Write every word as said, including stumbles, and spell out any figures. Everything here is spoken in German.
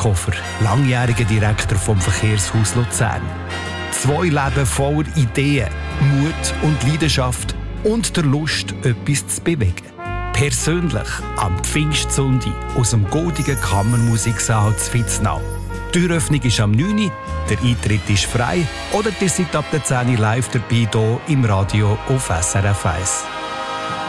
Christhofer, langjähriger Direktor vom Verkehrshaus Luzern. Zwei Leben voller Ideen, Mut und Leidenschaft und der Lust, etwas zu bewegen. Persönlich am Pfingstsonntag aus dem goldigen Kammermusiksaal zu Vitznau. Die Türöffnung ist am neun Uhr, der Eintritt ist frei oder ihr seid ab der zehn Uhr live dabei hier im Radio auf S R F eins.